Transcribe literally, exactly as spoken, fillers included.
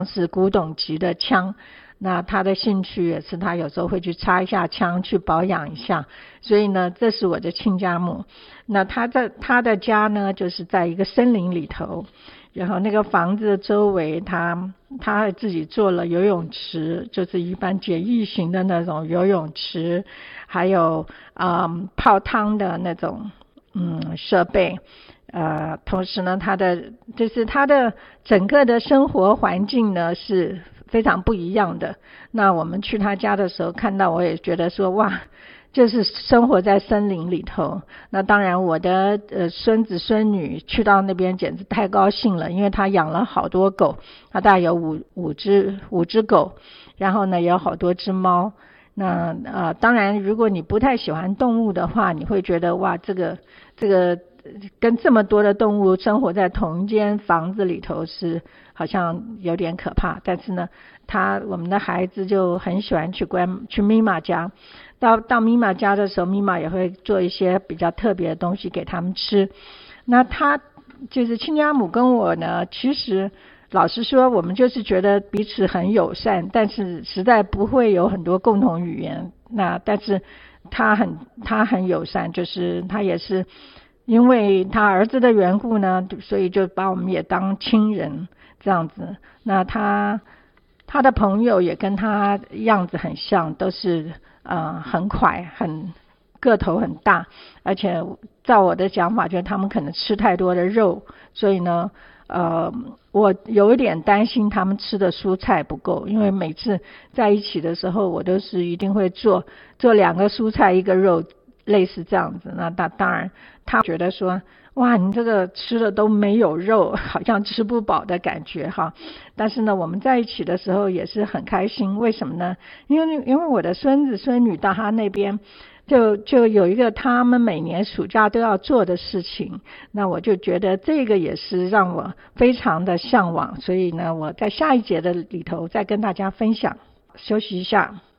是古董级的枪，那他的兴趣也是他有时候会去擦一下枪，去保养一下。所以呢，这是我的亲家母。那他在他的家呢，就是在一个森林里头，然后那个房子的周围他他自己做了游泳池，就是一般简易型的那种游泳池，还有嗯泡汤的那种嗯设备。呃，同时呢，他的就是他的整个的生活环境呢是非常不一样的。那我们去他家的时候看到，我也觉得说哇，就是生活在森林里头。那当然我的呃孙子孙女去到那边简直太高兴了，因为他养了好多狗，他大概有五五只五只狗，然后呢也有好多只猫。那呃当然如果你不太喜欢动物的话，你会觉得哇这个这个跟这么多的动物生活在同一间房子里头是好像有点可怕。但是呢他我们的孩子就很喜欢去关去咪妈家，到到咪妈家的时候，咪妈也会做一些比较特别的东西给他们吃。那他就是亲家母跟我呢，其实老实说我们就是觉得彼此很友善，但是实在不会有很多共同语言。那但是他很他很友善，就是他也是因为他儿子的缘故呢，所以就把我们也当亲人这样子。那他他的朋友也跟他样子很像，都是呃很快很个头很大，而且照我的讲法就是他们可能吃太多的肉，所以呢呃我有一点担心他们吃的蔬菜不够，因为每次在一起的时候我都是一定会做做两个蔬菜一个肉，类似这样子。那当然他觉得说哇你这个吃的都没有肉，好像吃不饱的感觉哈。但是呢我们在一起的时候也是很开心。为什么呢？因为因为我的孙子孙女到他那边就就有一个他们每年暑假都要做的事情，那我就觉得这个也是让我非常的向往。所以呢我在下一节的里头再跟大家分享。休息一下。